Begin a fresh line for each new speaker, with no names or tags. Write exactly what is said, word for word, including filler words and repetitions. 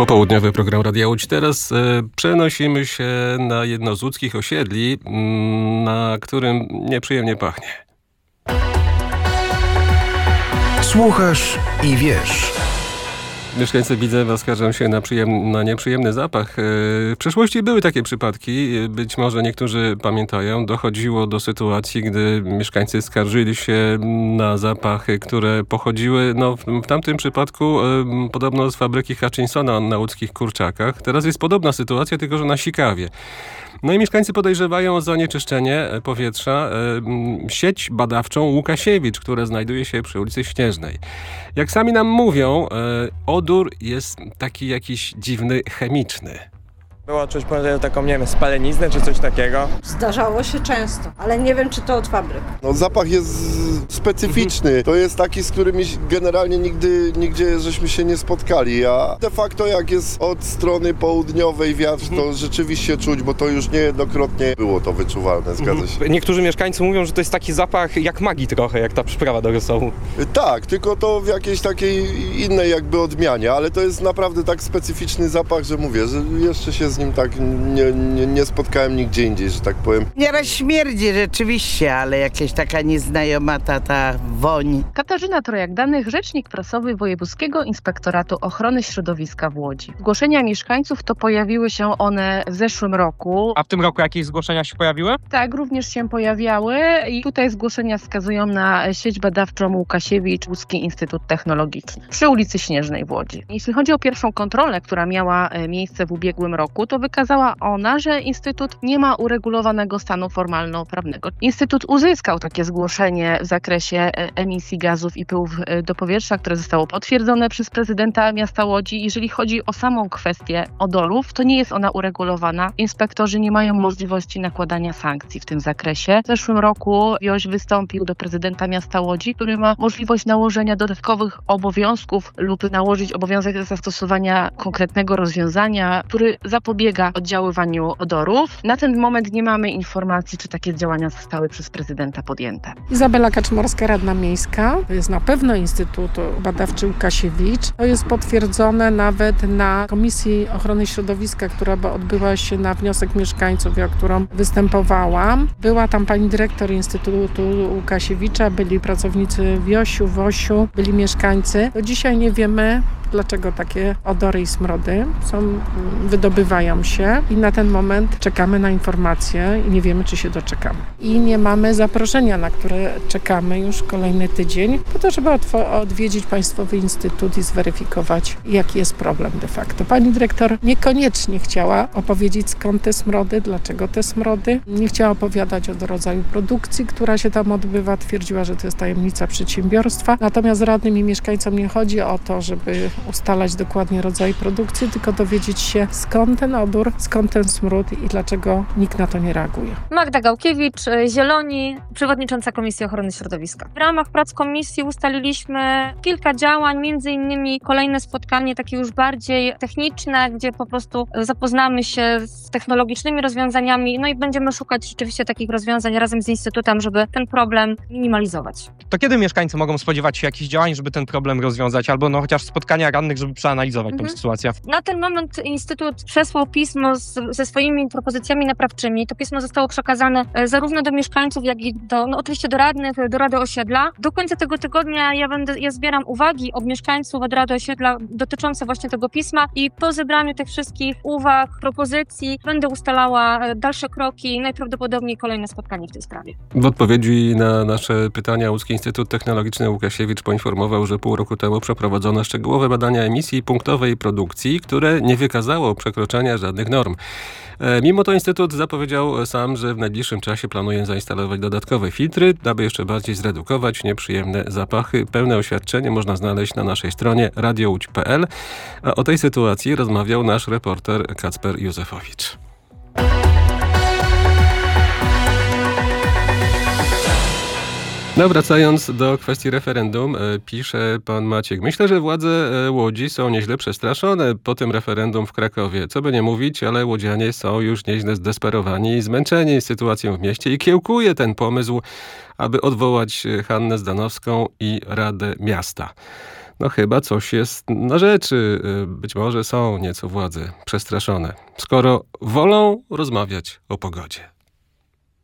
Popołudniowy program Radia Łódź. Teraz e, przenosimy się na jedno z łódzkich osiedli, m, na którym nieprzyjemnie pachnie.
Słuchasz i wiesz.
Mieszkańcy Widzewa skarżą się na, przyjem- na nieprzyjemny zapach. W przeszłości były takie przypadki, być może niektórzy pamiętają. Dochodziło do sytuacji, gdy mieszkańcy skarżyli się na zapachy, które pochodziły, no w, w tamtym przypadku e, podobno z fabryki Hutchinsona na łódzkich Kurczakach. Teraz jest podobna sytuacja, tylko że na Sikawie. No i mieszkańcy podejrzewają o zanieczyszczenie powietrza e, sieć badawczą Łukasiewicz, która znajduje się przy ulicy Śnieżnej. Jak sami nam mówią, e, odór jest taki jakiś dziwny, chemiczny.
Było czuć może taką, nie wiem, spaleniznę czy coś takiego.
Zdarzało się często, ale nie wiem, czy to od fabryk.
No, zapach jest specyficzny. To jest taki, z którym generalnie nigdy, nigdzie żeśmy się nie spotkali, a de facto jak jest od strony południowej wiatr, to rzeczywiście czuć, bo to już niejednokrotnie było to wyczuwalne, zgadza się.
Niektórzy mieszkańcy mówią, że to jest taki zapach jak magii trochę, jak ta przyprawa do rosołu.
Tak, tylko to w jakiejś takiej innej jakby odmianie, ale to jest naprawdę tak specyficzny zapach, że mówię, że jeszcze się z nim tak nie, nie, nie spotkałem nigdzie indziej, że tak powiem.
Nieraz śmierdzi rzeczywiście, ale jakaś taka nieznajoma ta, ta woń.
Katarzyna Trojak-Danych, rzecznik prasowy Wojewódzkiego Inspektoratu Ochrony Środowiska w Łodzi. Zgłoszenia mieszkańców to pojawiły się one w zeszłym roku.
A w tym roku jakieś zgłoszenia się pojawiły?
Tak, również się pojawiały i tutaj zgłoszenia wskazują na sieć badawczą Łukasiewicz, Łódzki Instytut Technologiczny przy ulicy Śnieżnej w Łodzi. Jeśli chodzi o pierwszą kontrolę, która miała miejsce w ubiegłym roku, to wykazała ona, że Instytut nie ma uregulowanego stanu formalno-prawnego. Instytut uzyskał takie zgłoszenie w zakresie emisji gazów i pyłów do powietrza, które zostało potwierdzone przez prezydenta miasta Łodzi. Jeżeli chodzi o samą kwestię odorów, to nie jest ona uregulowana. Inspektorzy nie mają możliwości nakładania sankcji w tym zakresie. W zeszłym roku Wioś wystąpił do prezydenta miasta Łodzi, który ma możliwość nałożenia dodatkowych obowiązków lub nałożyć obowiązek zastosowania konkretnego rozwiązania, który zapobiega oddziaływaniu odorów. Na ten moment nie mamy informacji, czy takie działania zostały przez prezydenta podjęte.
Izabela Kaczmarska, radna miejska. To jest na pewno Instytut Badawczy Łukasiewicz. To jest potwierdzone nawet na Komisji Ochrony Środowiska, która odbyła się na wniosek mieszkańców, o którą występowałam. Była tam pani dyrektor Instytutu Łukasiewicza, byli pracownicy Wiosiu, Wosiu, byli mieszkańcy. Do dzisiaj nie wiemy, dlaczego takie odory i smrody są, wydobywają się i na ten moment czekamy na informacje i nie wiemy, czy się doczekamy. I nie mamy zaproszenia, na które czekamy już kolejny tydzień, po to, żeby odwiedzić Państwowy Instytut i zweryfikować, jaki jest problem de facto. Pani dyrektor niekoniecznie chciała opowiedzieć, skąd te smrody, dlaczego te smrody. Nie chciała opowiadać o rodzaju produkcji, która się tam odbywa. Twierdziła, że to jest tajemnica przedsiębiorstwa. Natomiast radnym i mieszkańcom nie chodzi o to, żeby ustalać dokładnie rodzaj produkcji, tylko dowiedzieć się, skąd ten odór, skąd ten smród i dlaczego nikt na to nie reaguje.
Magda Gałkiewicz, Zieloni, przewodnicząca Komisji Ochrony Środowiska. W ramach prac komisji ustaliliśmy kilka działań, między innymi kolejne spotkanie takie już bardziej techniczne, gdzie po prostu zapoznamy się z technologicznymi rozwiązaniami, no i będziemy szukać rzeczywiście takich rozwiązań razem z Instytutem, żeby ten problem minimalizować.
To kiedy mieszkańcy mogą spodziewać się jakichś działań, żeby ten problem rozwiązać, albo no chociaż spotkania radnych, żeby przeanalizować
mhm.
tę sytuację?
Na ten moment Instytut przesłał pismo z, ze swoimi propozycjami naprawczymi. To pismo zostało przekazane zarówno do mieszkańców, jak i do, no oczywiście do radnych, do Rady Osiedla. Do końca tego tygodnia ja będę, ja zbieram uwagi od mieszkańców, od Rady Osiedla dotyczące właśnie tego pisma i po zebraniu tych wszystkich uwag, propozycji będę ustalała dalsze kroki, najprawdopodobniej kolejne spotkanie w tej sprawie.
W odpowiedzi na nasze pytania Łódzki Instytut Technologiczny Łukasiewicz poinformował, że pół roku temu przeprowadzono szczegółowe badania emisji punktowej produkcji, które nie wykazało przekroczenia żadnych norm. Mimo to Instytut zapowiedział sam, że w najbliższym czasie planuje zainstalować dodatkowe filtry, aby jeszcze bardziej zredukować nieprzyjemne zapachy. Pełne oświadczenie można znaleźć na naszej stronie radio łódź kropka p l. A o tej sytuacji rozmawiał nasz reporter Kacper Józefowicz. No, wracając do kwestii referendum, pisze pan Maciek. Myślę, że władze Łodzi są nieźle przestraszone po tym referendum w Krakowie. Co by nie mówić, ale łodzianie są już nieźle zdesperowani i zmęczeni sytuacją w mieście i kiełkuje ten pomysł, aby odwołać Hannę Zdanowską i Radę Miasta. no chyba coś jest na rzeczy. Być może są nieco władze przestraszone, skoro wolą rozmawiać o pogodzie.